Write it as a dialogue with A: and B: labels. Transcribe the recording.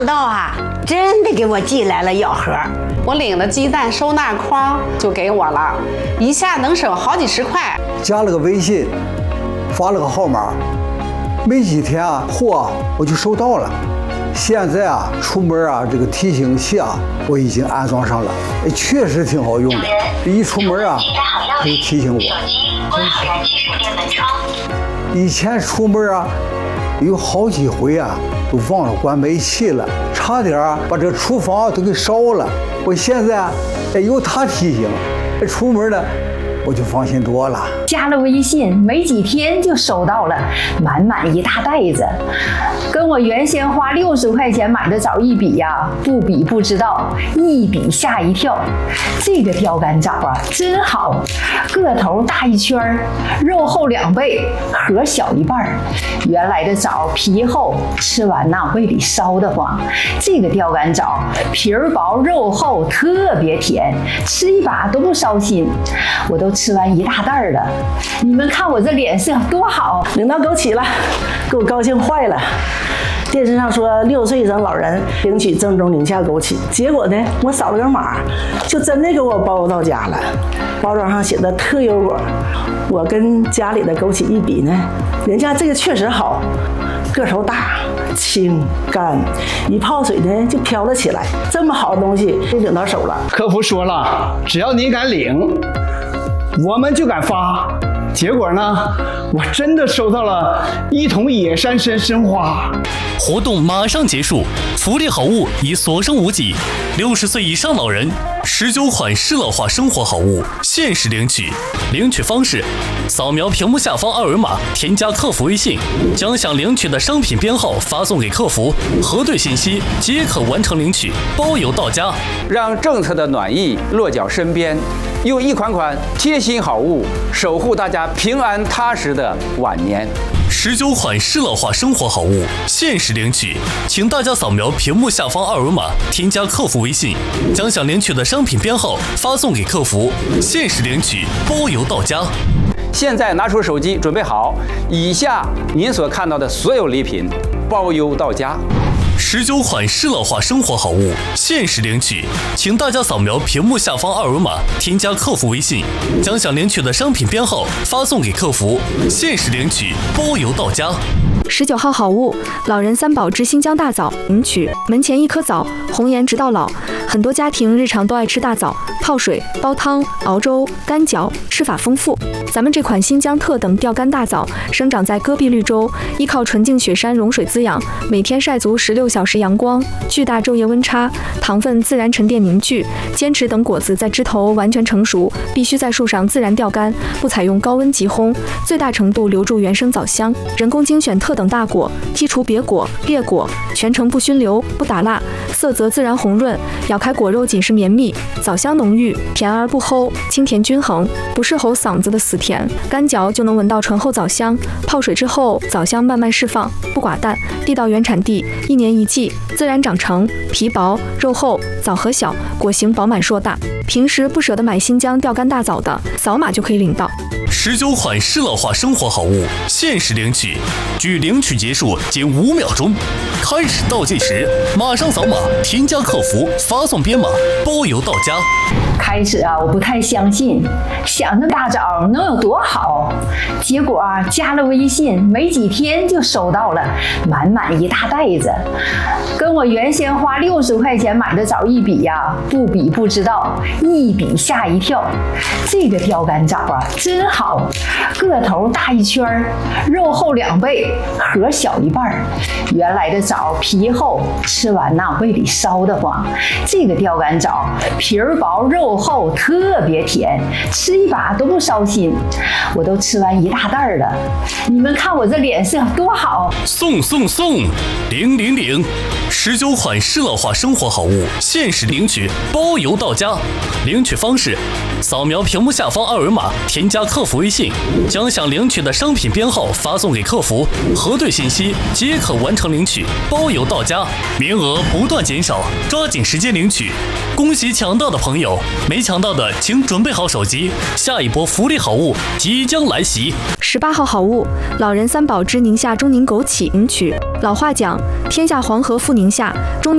A: 到啊，真的给我寄来了药盒。
B: 我领了鸡蛋收纳筐就给我了，一下能省好几十块。
C: 加了个微信，发了个号码，没几天啊，货我就收到了。现在啊，出门啊，这个提醒器啊，我已经安装上了，确实挺好用的。一出门啊，可以提醒我。以前出门啊，有好几回啊，都忘了关煤气了，差点啊把这厨房都给烧了。我现在啊，有它提醒，出门呢，我就放心多了。
D: 加了微信没几天就收到了，满满一大袋子，跟我原先花60块钱买的枣一比呀，不比不知道，一比吓一跳。这个钓竿枣啊，真好，个头大一圈，肉厚2倍，核小一半。原来的枣皮厚，吃完呐胃里烧得慌。这个钓竿枣皮儿薄肉厚，特别甜，吃一把都不烧心。我都吃完一大袋了，你们看我这脸色多好，
E: 领到枸杞了，给我高兴坏了。电视上说60岁以上老人领取正宗宁夏枸杞，结果呢，我扫了个码，就真的给我包邮到家了。包装上写的特优果，我跟家里的枸杞一比呢，人家这个确实好，个头大、轻、干，一泡水呢就飘了起来。这么好的东西就领到手了。
F: 客服说了，只要你敢领，我们就敢发。结果呢，我真的收到了1桶野山参花。
G: 活动马上结束，福利好物已所剩无几。60岁以上老人19款适老化生活好物限时领取。领取方式：扫描屏幕下方2维码，添加客服微信，将想领取的商品编号发送给客服，核对信息即可完成领取，包邮到家。
H: 让政策的暖意落脚身边，用一款款贴心好物守护大家平安踏实的晚年。
G: 19款适老化生活好物限时领取，请大家扫描屏幕下方2维码，添加客服微信，将想领取的商品编号发送给客服，限时领取，包邮到家。
H: 现在拿出手机准备好，以下您所看到的所有礼品包邮到家。
G: 19款适老化生活好物限时领取，请大家扫描屏幕下方2维码，添加客服微信，将想领取的商品编号发送给客服，限时领取，包邮到家。
I: 19号好物，老人3宝之新疆大枣，领取门前一颗枣，红颜直到老。很多家庭日常都爱吃大枣，泡水、煲汤、熬粥、干嚼，吃法丰富。咱们这款新疆特等钓竿大枣生长在戈壁绿洲，依靠纯净雪山融水滋养，每天晒足16小时阳光，巨大昼夜温差，糖分自然沉淀凝聚，坚持等果子在枝头完全成熟，必须在树上自然钓竿，不采用高温急烘，最大程度留住原生枣香。人工精选特等大果，剔除瘪果、裂果，全程不熏流、不打蜡，色泽自然红润，咬开果肉紧实绵密，枣香浓郁，甜而不齁，清甜均衡，不是齁嗓子的死甜，干嚼就能闻到醇厚枣香。泡水之后，枣香慢慢释放，不寡淡，地到原产地，1年1季，自然长成，皮薄肉厚，枣核小，果形饱满硕大。平时不舍得买新疆钓竿大枣的，扫码就可以领到。
G: 19款适老化生活好物限时领取，距领取结束仅5秒钟。开始倒计时，马上扫码，添加客服，发送编码，包邮到家。
D: 开始啊，我不太相信，想那大枣能有多好，结果啊，加了微信没几天就收到了，满满一大袋子，跟我原先花60块钱买的枣一比呀，不比不知道，一比吓一跳。这个钓竿枣啊，真好，个头大一圈，肉厚2倍，核小一半。原来的枣皮厚，吃完呐胃里烧得慌。这个钓竿枣皮儿薄肉厚，特别甜，吃一把都不烧心。我都吃完一大袋了，你们看我这脸色多好！
G: 送送送，领领领！19款适老化生活好物限时领取，包邮到家。领取方式：扫描屏幕下方2维码，添加客服微信，将想领取的商品编号发送给客服，核对信息即可完成领取，包邮到家。名额不断减少，抓紧时间领取。恭喜抢到的朋友，没抢到的请准备好手机，下一波福利好物即将来袭。
I: 18号好物，老人3宝之宁夏中宁枸杞，领取。老话讲，天下黄河复宁夏，中